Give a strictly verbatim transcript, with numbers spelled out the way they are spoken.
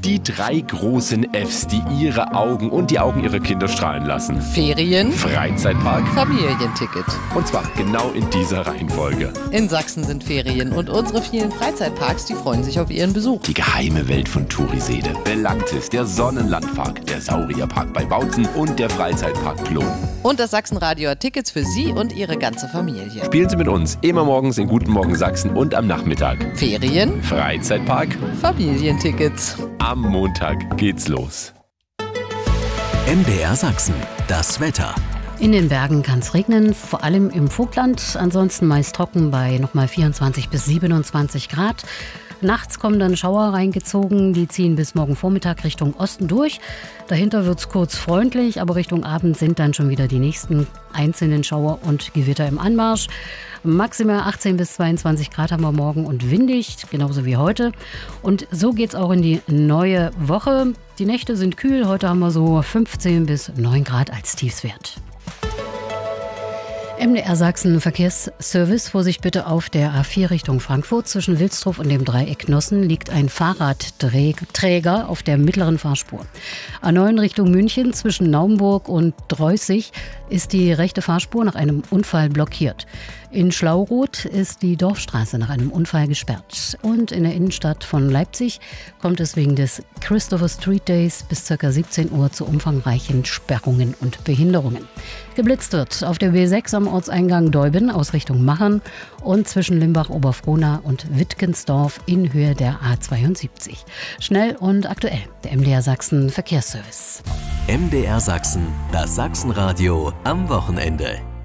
Die drei großen Fs, die ihre Augen und die Augen ihrer Kinder strahlen lassen. Ferien, Freizeitpark, Familienticket. und zwar genau in dieser Reihenfolge. In Sachsen sind Ferien und unsere vielen Freizeitparks, die freuen sich auf ihren Besuch. Die geheime Welt von Turiseede, Belantis, der Sonnenlandpark, der Saurierpark bei Bautzen und der Freizeitpark Plon. Und das Sachsenradio hat Tickets für Sie und Ihre ganze Familie. Spielen Sie mit uns immer morgens in Guten Morgen Sachsen und am Nachmittag. Ferien, Freizeitpark, Familientickets. am Montag geht's los. M D R Sachsen, das Wetter. In den Bergen kann es regnen, vor allem im Vogtland. Ansonsten meist trocken bei nochmal vierundzwanzig bis siebenundzwanzig Grad. Nachts kommen dann Schauer reingezogen, die ziehen bis morgen Vormittag Richtung Osten durch. Dahinter wird es kurz freundlich, aber Richtung Abend sind dann schon wieder die nächsten einzelnen Schauer und Gewitter im Anmarsch. Maximal achtzehn bis zweiundzwanzig Grad haben wir morgen und windig, genauso wie heute. Und so geht's auch in die neue Woche. Die Nächte sind kühl, heute haben wir so fünfzehn bis neun Grad als Tiefswert. M D R Sachsen Verkehrsservice, Vorsicht bitte auf der A vier Richtung Frankfurt. Zwischen Wilsdruff und dem Dreieck Nossen liegt ein Fahrradträger auf der mittleren Fahrspur. A neun Richtung München zwischen Naumburg und Dreußig ist die rechte Fahrspur nach einem Unfall blockiert. In Schlauroth ist die Dorfstraße nach einem Unfall gesperrt. Und in der Innenstadt von Leipzig kommt es wegen des Christopher Street Days bis ca. siebzehn Uhr zu umfangreichen Sperrungen und Behinderungen. Geblitzt wird auf der B sechs am Ortseingang Deuben aus Richtung Machern und zwischen Limbach-Oberfrohna und Wittgensdorf in Höhe der A zweiundsiebzig. Schnell und aktuell, der M D R Sachsen Verkehrsservice. M D R Sachsen, das Sachsenradio am Wochenende.